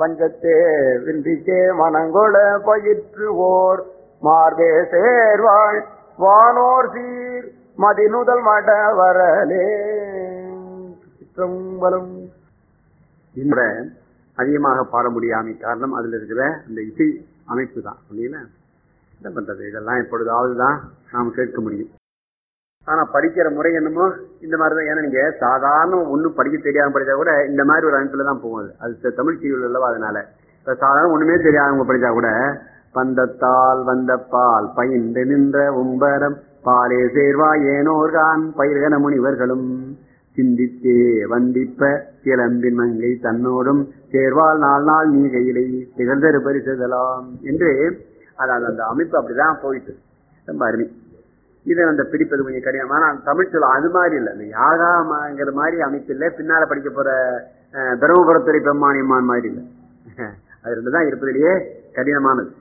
வஞ்சத்தே விந்திக்கே மனங்கொள பயிற்றுவோர் மார்பே சேர்வாள் வானோர் சீர் மதிநுதல் மட வரலே. சிற்றம்பலம் இந்த அதிகமாக பாட முடியாமை காரணம் அதுல இருக்கிற அந்த இசை அமைப்பு தான். இல்லைங்களா? என்ன பண்றது, இதெல்லாம் எப்பொழுதாவது தான் நாம் கேட்க முடியும். ஆனா படிக்கிற முறை என்னமோ இந்த மாதிரிதான். ஏன்னா நீங்க சாதாரண ஒன்னும் படிக்க தெரியாம படிச்சா கூட இந்த மாதிரி ஒரு அமைப்புல தான் போகுது. அது தமிழ் செய்யுள் அல்லவா. அதனால இப்ப சாதாரண ஒண்ணுமே தெரியாதவங்க படிச்சா கூட பந்தத்தால் வந்த பால் பயின்று நின்ற உம்பரம் பாலே சேர்வா ஏனோர்கான் பயிர்கன முனிவர்களும் சிந்தித்தே வந்திப்ப கிளம்பின் மங்கை தன்னோடும் சேர்வால் நாள் நாள் நீகையிலை திகழ்ந்தரு பரிசுதலாம் என்று அதாவது அந்த அமைப்பு அப்படிதான் போயிட்டு ரொம்ப அருமை. இதை அந்த பிடிப்பது கொஞ்சம் கடினம். ஆனா தமிழ் சொல்ல அது மாதிரி இல்லை. இந்த யாகாங்கிற மாதிரி அமைப்பு இல்லை. பின்னால படிக்க போற தருமபுரத்துறை பெம்மானியம்மான் மாதிரி இல்லை. அது ரெண்டுதான் இருப்பதிலேயே கடினமானது.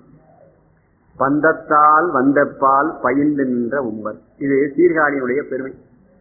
பந்தத்தால் வந்த பால் பயின்று நின்ற உம்பர், இது சீர்காழியுடைய பெருமை.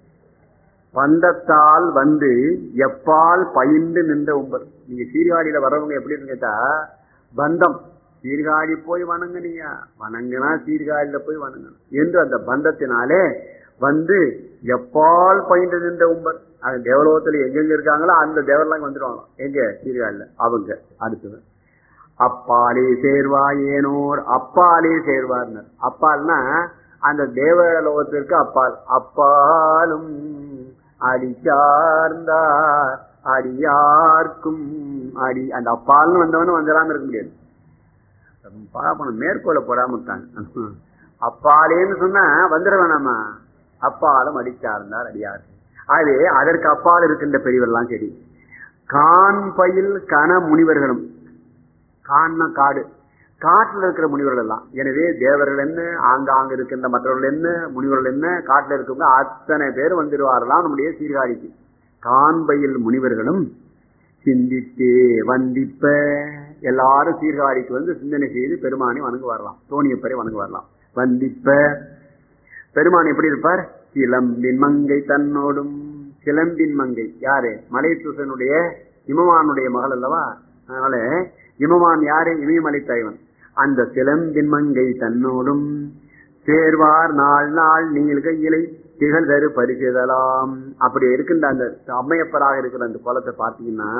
பந்தத்தால் வந்து எப்பால் பயின்று நின்ற உம்பர். நீங்க சீர்காழியில வர்றவங்க எப்படி கேட்டா பந்தம் சீர்காழி போய் வணங்குனீங்க, வணங்குனா சீர்காழியில போய் வணங்கணும் என்று அந்த பந்தத்தினாலே வந்து எப்பால் பயின்று நின்ற உம்பர். அது தேவலோகத்துல எங்கெங்க இருக்காங்களோ அந்த தேவரெல்லாம் வந்துடுவாங்க. எங்க சீர்காழியில அவங்க அடுத்தது அப்பாலே சேர்வாயேனோர் அப்பாலே சேர்வார்னர். அப்பால்னா அந்த தேவலோகத்திற்கு அப்பால். அப்பாலும் அடி சார்ந்தார் அடியார்க்கும் அடி. அந்த அப்பால்னு வந்தவனும் வந்துடாம இருக்க முடியாது. மேற்கோளை போடாம இருக்காங்க. அப்பாலேன்னு சொன்னா வந்துட வேணாமா. அப்பாலும் அடிச்சார்ந்தார் அடியார்க்கும். ஆகவே அதற்கு அப்பால் இருக்கின்ற பெரியவர்கள்லாம் சரி. கான் பயில் கன முனிவர்களும், கான்னா காடு, காட்டுல இருக்கிற முனிவர்கள் எல்லாம். எனவே தேவர்கள் என்ன, ஆங்காங்க இருக்கின்ற மற்றவர்கள் என்ன, முனிவர்கள் என்ன, காட்டுல இருக்கவங்க அத்தனை பேர் வந்துடுவார்களாம் நம்முடைய சீர்காழிக்கு. காண்பையில் முனிவர்களும் சிந்தித்தே வந்திப்ப எல்லாரும் சீர்காழிக்கு வந்து சிந்தனை செய்து பெருமானை வணங்கு வரலாம். தோணியப்பரை வணங்கு வரலாம். வந்திப்ப பெருமான் எப்படி இருப்பார்? கிளம்பின் மங்கை தன்னோடும். கிளம்பின் மங்கை யாரு? மலைசூசனுடைய இமவானுடைய மகள் அல்லவா. அதனால இமவான் யாரு? இமயமலை தலைவன். அந்த கிளம்பின் மங்கை தன்னோடும் சேர்வார் நாள் நாள் நீள்கையிலை திகழ் தரு பரிசுதலாம். அப்படி இருக்கின்ற அந்த அம்மையப்பராக இருக்கிற அந்த குளத்தை பார்த்தீங்கன்னா,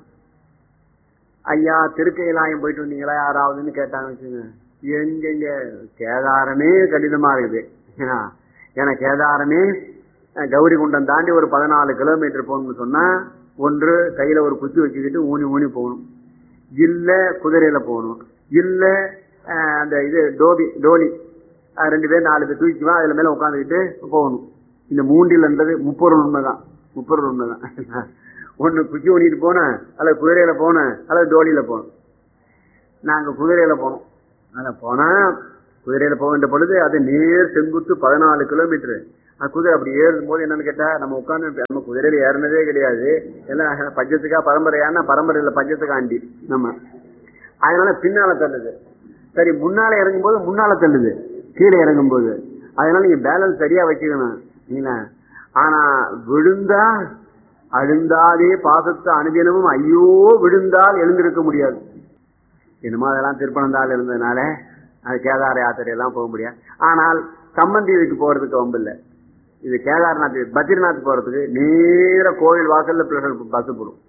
ஐயா திருக்கையிலாயம் போயிட்டு வந்தீங்களா யாராவதுன்னு கேட்டாங்க வச்சுங்க. எங்கெங்க கேதாரமே கடினமா இருக்குது. ஏன்னா கேதாரமே கௌரி குண்டம் தாண்டி ஒரு 14 கிலோமீட்டர் போகணும்னு சொன்னா ஒன்று கையில ஒரு குச்சி வச்சுக்கிட்டு ஊனி ஊனி போகணும், இல்ல குதிரையில போகணும், இல்ல அந்த இது டோலி 2 பேர் 4 பேர் தூக்கிக்குவான், அதுல மேல உட்காந்துக்கிட்டு போகணும். இந்த மூண்டில்ன்றது 30 உண்மைதான். 30 உண்மைதான். ஒண்ணு குச்சி ஊனிட்டு போனேன், அல்லது குதிரையில போனேன், அல்லது டோலியில போனோம். நாங்க குதிரையில போனோம். அதை போனா குதிரையில போகின்ற பொழுது அது நேர் செங்குத்து 14 கிலோமீட்டரு. குதிரை அப்படி ஏறும் போது என்னன்னு கேட்டா, நம்ம உட்காந்து நம்ம குதிரையில ஏறினதே கிடையாது. எல்லாம் பஞ்சத்துக்கா பரம்பரையான பரம்பரையில பஞ்சத்துக்காண்டி நம்ம. அதனால பின்னால தள்ளுது. சரி, முன்னால இறங்கும் போது முன்னால தள்ளுது கீழே இறங்கும் போது. அதனால நீங்க பேலன்ஸ் சரியா வச்சுக்கணும். ஆனா விழுந்தா அழுந்தாதே பாசத்தை அனுதினமும் ஐயோ விழுந்தால் எழுந்திருக்க முடியாது. என்னமோ அதெல்லாம் திருப்பனந்தாள் இருந்ததுனால அது கேதார யாத்திரையெல்லாம் போக முடியாது. ஆனால் சம்பந்தி இதுக்கு போறதுக்கு வம்பு இல்லை. இது கேதார்நாத் பத்ரிநாத் போறதுக்கு நேர கோவில் வாசல்ல பஸ் போடும்.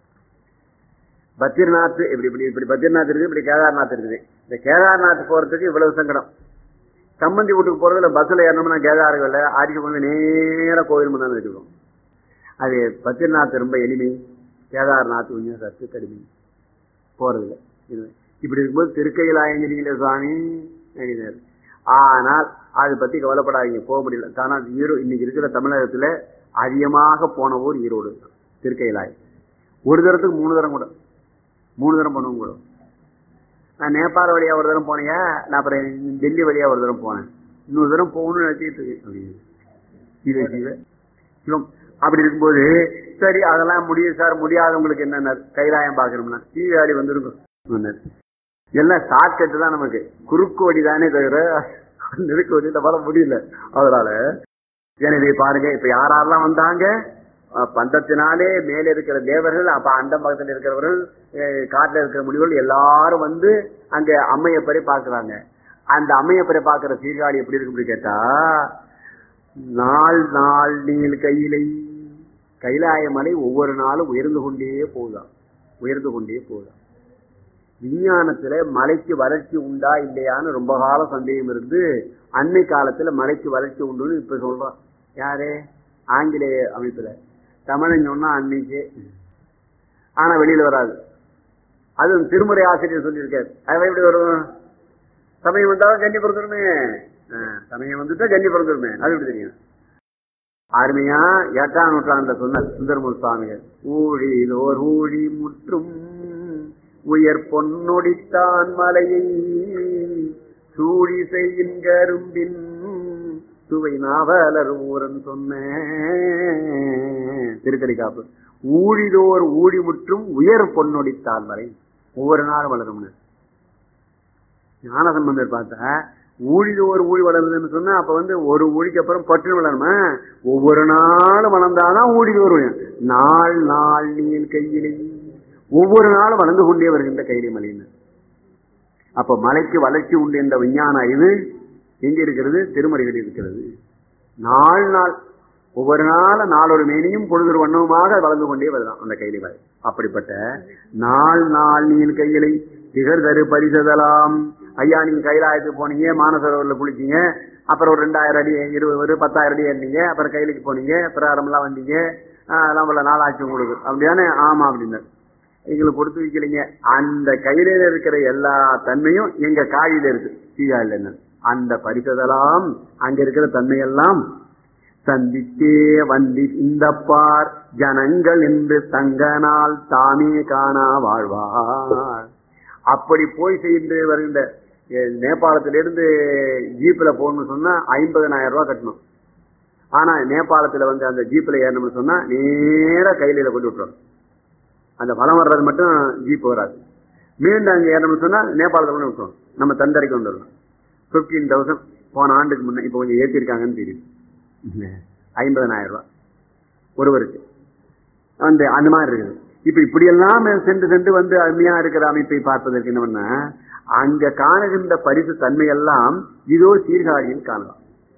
பத்ரிநாத் இப்படி பத்ரிநாத் இருக்குது, இப்படி கேதார்நாத் இருக்குது. இந்த கேதார்நாத் போறதுக்கு இவ்வளவு சங்கடம். சம்பந்தி வீட்டுக்கு போறதுல பஸ்ல ஏறணும்னா கேதார்கள் ஆடிக்கு போய் நேர கோவில் முன்னாடி வச்சுக்கணும். அது பத்ரிநாத் ரொம்ப எளிமை, கேதார்நாத் கொஞ்சம் சத்து கடுமை போறதுல. இப்படி இருக்கும்போது திருக்கையிலாயங்கிரியில சுவாமி. ஆனால் அதை பத்தி கவலைப்படாதீங்க, போக முடியல. தானா இன்னைக்கு இருக்கிற தமிழகத்துல அதிகமாக போன ஊர் ஈரோடு திருக்கையிலாயம். ஒரு தரத்துக்கு 3 தரம் கூட, 3 தரம் போனவங்க கூட. நான் நேபாள வழியா ஒரு தரம் போனேங்க, நான் அப்புறம் டெல்லி வழியா ஒரு தரம் போனேன். இன்னொரு தரம் போகணும்னு நினைச்சிட்டு இருக்கு. அப்படி இருக்கும்போது சரி அதெல்லாம் முடியும் சார், முடியாதவங்களுக்கு என்ன கைலாயம் பாக்கணும்னா சீர்காழி வந்துருக்கும். எல்லாம் ஷார்ட்கட்டு தான், நமக்கு குறுக்கு வழி தானே தவிர நெருக்கு வழியில வர முடியல. அதனால எனவே பாருங்க, இப்ப யாரெல்லாம் வந்தாங்க, பந்தத்தினாலே மேல இருக்கிற தேவர்கள், அப்ப அந்த பக்கத்தில் இருக்கிறவர்கள், காட்டுல இருக்கிற முனிவர்கள் எல்லாரும் வந்து அங்க அம்மையப்பரை பார்க்கிறாங்க. அந்த அம்மையப்பரை பார்க்கிற சீர்காழி எப்படி இருக்கு கேட்டா, நாள் நாள் நீள் கையிலை, கைலாய மலை ஒவ்வொரு நாளும் உயர்ந்து கொண்டே போகுதாம், உயர்ந்து கொண்டே போகுதாம். விஞ்ஞானத்துல மலைக்கு வறட்சி உண்டா இல்லையான்னு ரொம்ப கால சந்தேகம் இருந்து, அன்னை காலத்துல மலைக்கு வறட்சி உண்டுன்னு இப்ப சொல்றான். யாரு? ஆங்கிலேய அமைப்புல. தமிழன் சொன்னா அன்னைக்கு, ஆனா வெளியில வராது. அது திருமுறை ஆசிரியர் சொல்லியிருக்காரு. அதை எப்படி வரும்? சமயம் வந்தாலும் கண்ணி பிறந்துருமே, சமயம் வந்துட்டா கண்ணி பிறந்துருமே, அது எப்படி தெரியும்? அருமையா 8ஆம் நூற்றாண்டுல சொன்ன சுந்தரமூர்த்தி சுவாமிகள், ஊழிலோர் ஊழி முற்றும் உயர் பொன்னொடித்தான் மலையை சூழி செய்யின் கரும்பின் சுவை நாவலர் ஊரன் சொன்ன திருக்கடிக்காப்பு. ஊழிதோர் ஊழி முற்றும் உயர் பொன்னொடித்தான் மலை, ஒவ்வொரு நாளும் வளரும். ஞானசம்பந்தர் பார்த்தா ஊழிதோர் ஊழி வளருதுன்னு சொன்னா, அப்ப வந்து ஒரு ஊழிக்கு அப்புறம் பற்று வளருமா? ஒவ்வொரு நாளும் வளர்ந்தாதான் ஊழிதோர் ஊழி. நாள் நாள் நீள் கையிலே, ஒவ்வொரு நாளும் வளர்ந்து கொண்டே வருகின்ற கையிலை மலைன்னு. அப்ப மலைக்கு வளர்ச்சி உண்டு என்ற விஞ்ஞான அறிவு எங்க இருக்கிறது? திருமறைகள் இருக்கிறது. நாள் நாள் ஒவ்வொரு நாளும் நாளொரு மேனியும் பொழுது வண்ணவுமாக வளர்ந்து கொண்டே வரலாம் அந்த கையிலை மலை. அப்படிப்பட்ட நாள் நாள் நீள் கையிலை திகழ் தரு பரிசதலாம். ஐயா, நீங்க கைலாயத்துக்கு போனீங்க, மானசரோவரில் குளிச்சீங்க, அப்புறம் ஒரு 2000 அடி 20 10,000 அடி ஏறினீங்க, அப்புறம் கையிலைக்கு போனீங்க, பிரகாரம் எல்லாம் வந்தீங்க, அதெல்லாம் உள்ள நாளாச்சு உங்களுக்கு அப்படியானே? ஆமா அப்படின்னாரு. எங்களுக்கு கொடுத்து வைக்கலைங்க. அந்த கையில இருக்கிற எல்லா தன்மையும் எங்க காயில இருக்கு, சீகாயில. என்ன அந்த பரிசதெல்லாம் அங்க இருக்கிற தன்மையெல்லாம் சந்தித்தே வந்தி இந்த பார் ஜனங்கள் என்று தங்கனால் தாமே காணா வாழ்வார். அப்படி போய் செய்து வருகின்ற நேபாளத்திலிருந்து ஜீப்ல போகணும்னு சொன்னா 50,000 ரூபாய் கட்டணும். ஆனா நேபாளத்துல வந்து அந்த ஜீப்ல ஏறணும்னு சொன்னா நேரா கையில கொண்டு விட்டுரும். அந்த வளம் வர்றது மட்டும் ஜீப் வராது. மீண்டும் அங்க ஏறணும்னு சொன்னா நேபாளத்துல கொண்டு விட்டுரும். நம்ம தந்தரைக்கு கொண்டு வரணும். 15,000 போன ஆண்டுக்கு முன்ன, இப்ப கொஞ்சம் ஏற்றிருக்காங்கன்னு தெரியும். 50,000 ரூபாய் ஒருவருக்கு அந்த மாதிரி இருக்குது. இப்ப இப்படியெல்லாம் சென்று சென்று வந்து அருமையா இருக்கிற அமைப்பை பார்ப்பதற்கு என்னவென்னா, அங்க காணுகின்ற பரிசு தன்மையெல்லாம் இதோ சீர்காழியில் காணலாம்.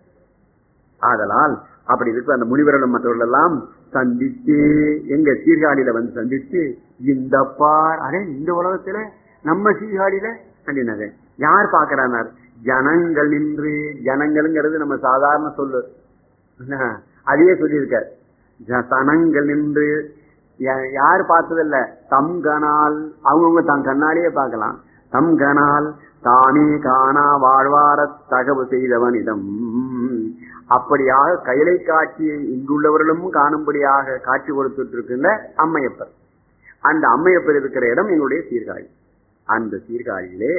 ஆதலால் அப்படி இருக்கிற அந்த முனிவர்களும் மற்றவர்கள் எல்லாம் சந்தித்து எங்க சீர்காழியில வந்து சந்தித்து இந்த பார், அதே இந்த உலகத்துல நம்ம சீர்காழியில அப்படின்னாரு. யார் பாக்குறாரு? ஜனங்கள் நின்று. ஜனங்கள்ங்கிறது நம்ம சாதாரண சொல்லு, அதையே சொல்லியிருக்கார். சனங்கள் நின்று யார் பார்த்ததில்ல, தம் கனால், அவங்கவுங்க தம் கண்ணாலேயே பார்க்கலாம். தம் கனால் தானே காணா வாழ்வார தகவு செய்தவனிடம். அப்படியாக கைலை காட்சியை இங்குள்ளவர்களும் காணும்படியாக காட்சி கொடுத்துட்டு இருக்கின்ற அம்மையப்பர். அந்த அம்மையப்பர் இருக்கிற இடம் எங்களுடைய சீர்காழி. அந்த சீர்காழியிலே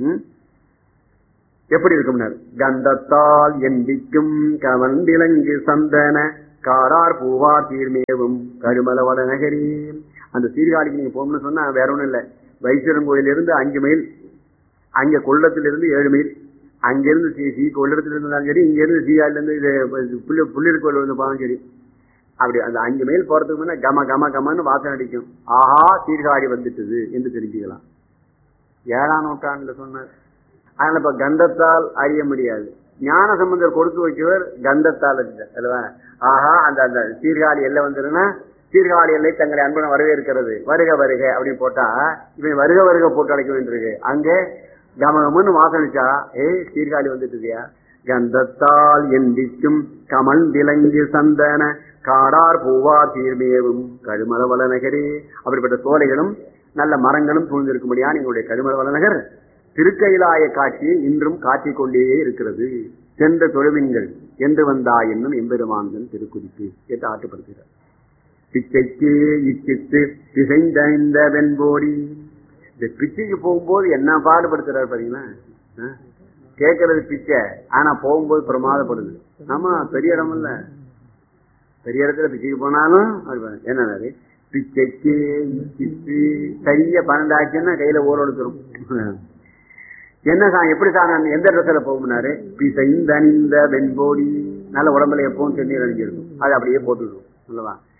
எப்படி இருக்கும்? கந்தத்தால் எந்திக்கும் கவண்டிலங்கு சந்தன காரார் பூவார் தீர்மேவும் கருமலவட நகரி. அந்த சீர்காழிக்கு நீங்க போகணும்னு சொன்னா வேற ஒண்ணும் இல்லை. வைத்தியரன் கோயிலிருந்து 5 மைல், அங்க கொள்ளத்திலிருந்து 7 மைல், அங்கிருந்து கொள்ளத்துல இருந்தாலும் சரி, இங்க இருந்து சீகாழில இருந்து புள்ளியர் கோயில் வந்து போனாலும் சரி, அப்படி அந்த 5 மைல் போறதுக்கு முன்ன கம கம கமன்னு வாசனை அடிக்கும். ஆஹா, சீர்காழி வந்துட்டது என்று தெரிஞ்சுக்கலாம். 7ஆம் நூற்றாண்டுல சொன்னார். அதனால இப்ப கந்தத்தால் அறிய முடியாது. ஞான சம்பந்தர் கொடுத்து வைக்கவர் கந்தத்தால் அல்லவா? ஆஹா, அந்த அந்த சீர்காழி எல்லை வந்துருன்னா, சீர்காழி எல்லை தங்களை அன்புடன் வரவேற்கிறது, வருக வருக அப்படின்னு போட்டா, இவன் வருக வருக போட்டு அழைக்க வேண்டியிருக்கு. அங்கே கமகம்னு வாசனிச்சா, சீர்காழி வந்துட்டுதியா. கந்தத்தால் எந்திக்கும் கமல் விலங்கு சந்தன காடார் பூவார் தீர்மேவும் கருமலவள நகரே. அப்படிப்பட்ட சோலைகளும் நல்ல மரங்களும் சூழ்ந்திருக்கும்படியான எங்களுடைய கருமலவள நகர் திருக்கைலாய காட்சியை இன்றும் காட்டிக் கொண்டே இருக்கிறது. சென்ற தொழுவின்கள் என்று வந்தா என்னும் எம்பெருமான்கள் திருக்குறிப்பு என்று ஆட்டுப்படுகிறார். பிச்சைக்கு இச்சித்து திசைந்த வெண்போடி. இந்த பிச்சைக்கு போகும்போது என்ன பாடுபடுத்துறாரு பாத்தீங்கன்னா, கேட்கறது பிச்சை, ஆனா போகும்போது பிரமாதப்படுது. ஆமா, பெரிய இடம் இல்ல, பெரிய இடத்துல பிச்சைக்கு போனாலும் என்ன பிச்சைக்கு இச்சித்து கைய 12 ஆச்சுன்னா கையில ஓரொடுத்துரும். என்ன எப்படி எந்த ட்ரெஸ்ல போகும்னாரு, பிசைந்த வெண்போடி. நல்ல உடம்புல எப்பவும் தண்ணீர் அணிஞ்சிருக்கும், அது அப்படியே போட்டுருக்கும் அல்லவா.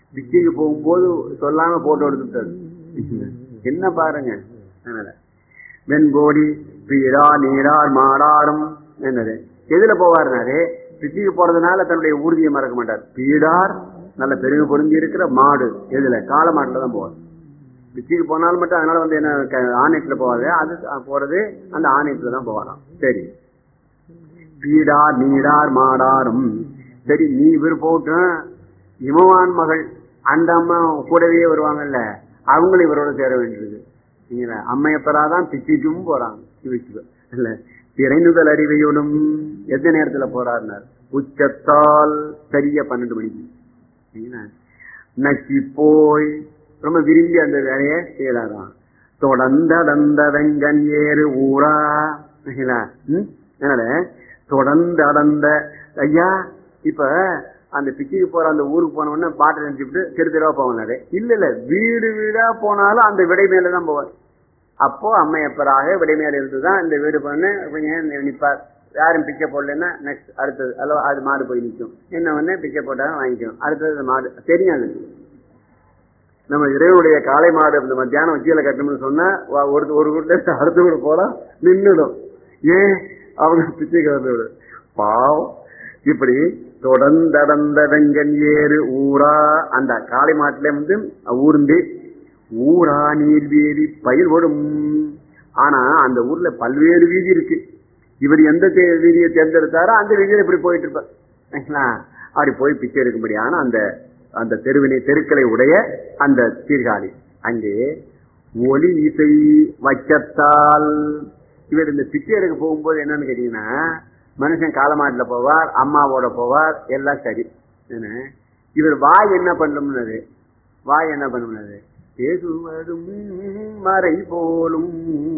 பிச்சைக்கு போகும்போது சொல்லாம போட்டோ எடுத்துட்டாரு. என்ன பாருங்க. வெண்கோடி பீடா நீரார் மாடாரும் என்னது எதுல போவாருனாரு, பிச்சைக்கு போறதுனால தன்னுடைய ஊர்தியை மறக்க மாட்டார். பீடார் நல்ல பெருகு பொருந்தி இருக்கிற மாடு எதுல காளை மாட்டுல தான் போவார். பிச்சைக்கு போனாலும் மட்டும் அதனால வந்து என்ன ஆணையத்துல போவாது, அது போறது அந்த ஆணையத்துல தான் போவாராம். சரி, பீடார் நீடார் மாடாரும். சரி, நீ இவர் போட்டும் இமவான் மகள் அந்த அம்மா கூடவே வருவாங்கல்ல, அவங்களும் இவரோட சேர வேண்டியது. அம்மையப்பராதான் பிச்சுட்டும் போறாங்க. இல்ல திரைநுதல் அறிவையோடும் எந்த நேரத்துல போறாருனார், உச்சத்தால் சரியா 12 மணிக்கு நக்கி போய் ரொம்ப விரும்பி அந்த வேலையை செய்யறாராம். தொடர்ந்த வெங்கன் ஏறு ஊரா தொடர்ந்து அடர்ந்த ஐயா. இப்ப அந்த பிச்சுக்கு போற அந்த ஊருக்கு போன உடனே பாட்டை நினைச்சுட்டு தெரு தெருவா போவாரு. இல்ல வீடு வீடா போனாலும் அந்த விடை மேலதான் போவார். அப்போ அம்மையப்பராக விடை மேல இருந்துதான் இந்த வீடு பண்ணு நிற்பார். யாரும் பிச்சை போடலன்னா நெக்ஸ்ட் அடுத்தது அல்ல அது மாடு போய் நிற்கும். என்ன ஒண்ணு பிச்சை போட்டாலும் வாங்கிக்கும். அடுத்தது மாடு தெரியாது. நம்ம இறைவனுடைய காளை மாடு இந்த மத்தியானம் வச்சியில கட்டணும்னு சொன்னா ஒரு வீட்டுல அடுத்த வீடு போனா நின்றுடும். ஏன் அவங்க பிச்சைக்கு வந்து பாவம். இப்படி தொடர்ந்தடந்த வெங்கன் ஏறு ஊரா அந்த காளை மாட்டுல வந்து ஊர்ந்து ஊரா நீர்வீதி பயிர்படும். ஆனா அந்த ஊர்ல பல்வேறு வீதி இருக்கு. இவர் எந்த வீதியை தேர்ந்தெடுத்தாரோ அந்த வீதியில இப்படி போயிட்டு இருப்பார். அப்படி போய் பிச்சை எடுக்கும்படியான அந்த அந்த தெருக்களை உடைய அந்த சீர்காழி. அங்கே ஒலி இசை வைக்கத்தால் இவர் இந்த பிச்சை எடுக்க போகும்போது என்னன்னு கேட்டீங்கன்னா, மனுஷன் காலமாட்டுல போவார், அம்மாவோட போவார், எல்லாம் சரி. இவர் வாய் என்ன பண்ணும்னது, வாய் என்ன பண்ணும்னது, பேசுவதும் மறை போலும்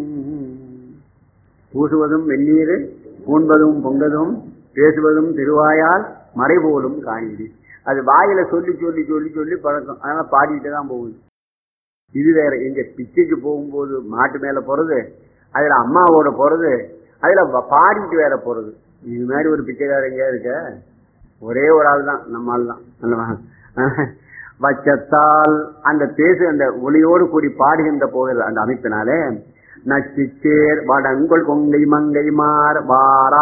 பூசுவதும் வெந்நீர் பூண்பதும் பொங்கதும் பேசுவதும் திருவாயால் மறை போலும் காணிடி. அது வாயில சொல்லி சொல்லி சொல்லி சொல்லி பழக்கம். அதனால பாடிட்டு தான் போகுது. இது வேற. எங்க பிச்சைக்கு போகும்போது மாட்டு மேல போறது, அதுல அம்மாவோட போறது, அதுல பாடிட்டு வேற போறது. இது மாதிரி ஒரு பிச்சைக்காரர் எங்கேயா இருக்க? ஒரே ஒரு ஆள் தான், நம்ம ஆள் தான். வச்சத்தால் அந்த பேசு அந்த ஒளியோடு கூடி பாடுகின்ற போகிறது அந்த அமைப்பினாலே நச்சிச்சேர் வடங்கொள் கொங்கை மங்கை மார் வாரா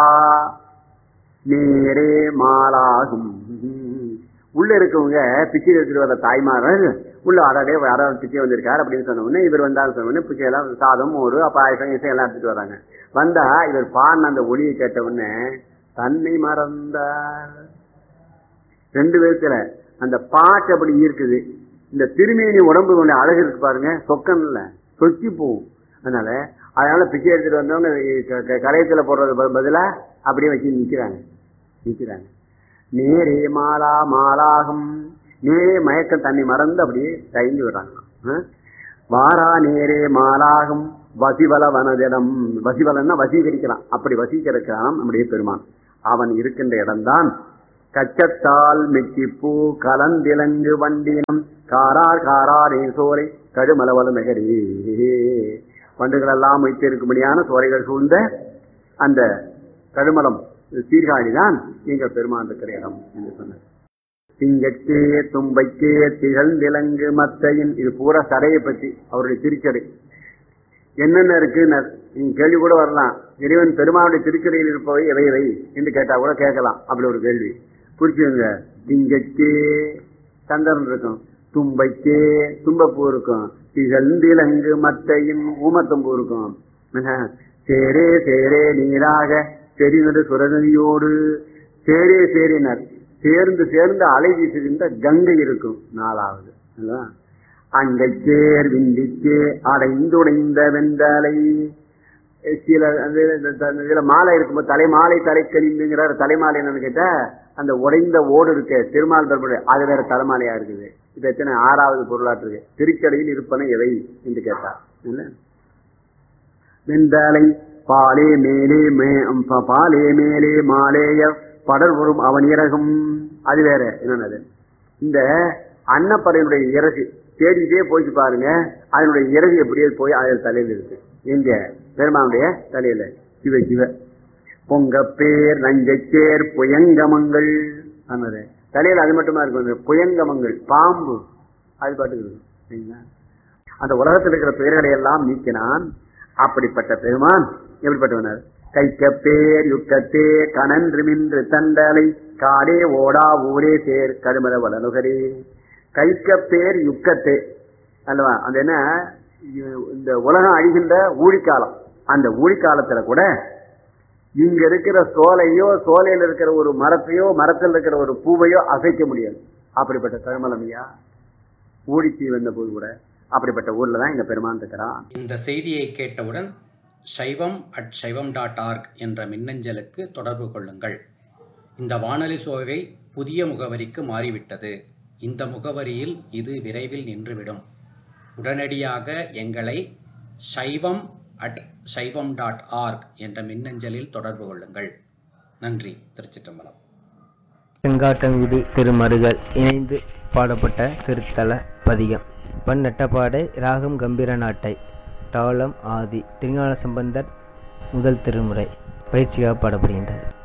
நேரே மாலாகும். உள்ள இருக்கவங்க பிச்சை எடுத்துட்டு வர தாய்மார்கள் உள்ள அடவே யாராவது பிச்சை வந்திருக்காரு அப்படின்னு சொன்ன உடனே இவர் வந்தாலும் சொன்ன உடனே பிச்சை எல்லாம் சாதம் ஒரு பாயசம் இசை எல்லாம் எடுத்துட்டு வராங்க. வந்தா இவர் பாடின அந்த ஒளியை கேட்ட உடனே தன்னை மறந்தார். 2 விதத்துல அந்த பாட்டு அப்படி இருக்குது. இந்த திருமேனி உடம்பு கொஞ்சம் அழகு இருக்கு பாருங்க, சொக்கன்ல சொக்கி போகும். அதனால பிச்சை எடுத்துட்டு வந்தவங்க கரையத்துல போடுறது பதிலா அப்படியே வச்சு நிக்கிறாங்க. நேரே மாலா மாலாகும். நேரே மயக்கம் தண்ணி மறந்து அப்படியே தயங்கி விடுறாங்க. வாரா நேரே மாலாகும் வசிவல வனதிடம். வசிவலன்னா வசீகரிக்கலாம். அப்படி வசீகரிக்கலாம் நம்முடைய பெருமான். அவன் இருக்கின்ற இடம்தான் கச்சத்தால் மெச்சிப்பூ கலந்திலங்கு வண்டினம் காரார் காராரே சோரை கடுமலவல மெகரே. வண்டுகள் எல்லாம் வைத்திருக்கும்படியான சோரைகள் சூழ்ந்த அந்த கடுமலம் சீர்காழிதான் எங்கள் பெருமான் இருக்கிற இடம் என்று சொன்னார். திங்கட்கே தும்பைக்கே திகழ்ந்திலங்கு மத்தையின். இது பூரா சடையை பற்றி அவருடைய திருச்சடை என்னென்ன இருக்கு நீங்க கேள்வி கூட வரலாம். இறைவன் பெருமானுடைய திருச்சடையில் இருப்பவை எவை எவை என்று கேட்டா கூட கேட்கலாம். அப்படி ஒரு கேள்வி குறிச்சுங்க. திங்கட்கே சந்திரன் இருக்கும், தும்பைக்கே தும்பப்பூ இருக்கும், திகழ்ந்திலங்கு மத்தையின் ஊமத்தம்பூ இருக்கும். சேரே சேரே நீராக செறிநடு சுரநதியோடு சேரே சேரினர் சேர்ந்து அலை வீசுகின்ற கங்கை இருக்கும் 4வது. அங்கைச்சேர் விந்திக்கே அடைந்துடைந்த வெந்தலை. சில மாலை இருக்கும்போது தலைமாலை தலைக்கழிந்துங்கிறார். தலைமாலை என்னன்னு கேட்டா அந்த உடைந்த ஓடு இருக்கு திருமால் பெருமாள், அது வேற தலைமாலையா இருக்குது. இது எத்தனை 6வது பொருளாற்று இருக்கு. திருச்சடையில் இருப்பன எவை என்று கேட்டார். வெந்தலை பாலே மேலே பாலே மேலே மாலேய படர்வரும் அவன் இறகும். அது வேற என்னன்னது. இந்த அன்னப்பறையினுடைய இறகு தேடிட்டே போயிட்டு பாருங்க, அதனுடைய இறகு எப்படியே போய் அதில் தலையில் இருக்கு. எங்க பெருமானுடைய தலையில சிவ பொங்கப்பேர் நஞ்சச்சேர் புயங்கமங்கள். தலையில அது மட்டுமா இருக்கும். புயங்கமங்கள், பாம்பு, அது பாட்டுக்கு இருக்கும். சரிங்களா? அந்த உலகத்தில் இருக்கிற பெயர்களை எல்லாம் நீக்கினான். அப்படிப்பட்ட பெருமான் எப்படிப்பட்டவனார்? கைக்கப்பேர் யுக்கத்தே கனன்று மின்று தண்டலை காடே ஓடா ஊரே சேர் கருமத வளனுகரே. கைக்கப்பேர் யுக்கத்தே அல்லவா? அந்த என்ன, இந்த உலகம் அழிகின்ற ஊழிக்காலம். அந்த ஊழிக்காலத்துல கூட இங்க இருக்கிற சோலையோ, சோலையில் இருக்கிற ஒரு மரத்தையோ, மரத்தில் இருக்கிற ஒரு பூவையோ அசைக்க முடியாது. அப்படிப்பட்ட கருமலமையா ஊழிச்சி வந்த போது கூட அப்படிப்பட்ட ஊர்ல தான் எங்க பெருமான் இருக்கிறான். இந்த செய்தியை கேட்டவுடன் shaivam@shaivam.org என்ற மின்னஞ்சலுக்கு தொடர்பு கொள்ளுங்கள். இந்த வானொலி சோவை புதிய முகவரிக்கு மாறிவிட்டது. இந்த முகவரியில் இது விரைவில் நின்றுவிடும். உடனடியாக எங்களை shaivam@shaivam.org என்ற மின்னஞ்சலில் தொடர்பு கொள்ளுங்கள். நன்றி. திருச்சிற்றம்பலம். செங்காட்டங்குடி திருமருகள் இணைந்து பாடப்பட்ட திருத்தல பதிகம். பன்னட்டப்பாடை, ராகம் கம்பீர நாட்டை, தாளம் ஆதி. திருஞான சம்பந்தர் முதல் திருமுறை பயிற்சியாக பாடப்படுகின்றது.